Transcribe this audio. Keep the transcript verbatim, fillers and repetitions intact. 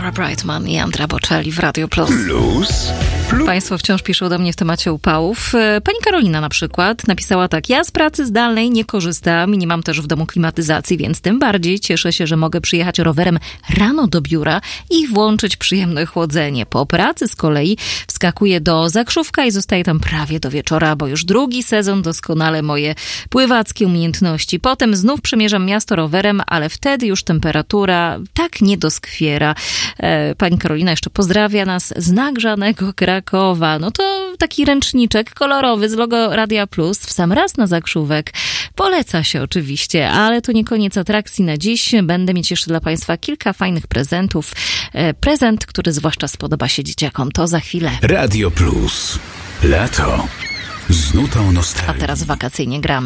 Barbara Brightman i Andrea Bocelli w Radio Plus. Plus, plus. Państwo wciąż piszą do mnie w temacie upałów. Pani Karolina na przykład napisała tak: ja z pracy zdalnej nie korzystam i nie mam też w domu klimatyzacji, więc tym bardziej cieszę się, że mogę przyjechać rowerem rano do biura i włączyć przyjemne chłodzenie. Po pracy z kolei wskakuję do Zakrzówka i zostaję tam prawie do wieczora, bo już drugi sezon doskonale moje pływackie umiejętności. Potem znów przemierzam miasto rowerem, ale wtedy już temperatura tak nie doskwiera. Pani Karolina jeszcze pozdrawia nas z nagrzanego Krakowa. No to taki ręczniczek kolorowy z logo Radia Plus w sam raz na Zakrzówek. Poleca się oczywiście, ale to nie koniec atrakcji na dziś. Będę mieć jeszcze dla Państwa kilka fajnych prezentów. Prezent, który zwłaszcza spodoba się dzieciakom, to za chwilę. Radio Plus. Lato z nutą nostalgii. A teraz wakacyjnie gramy.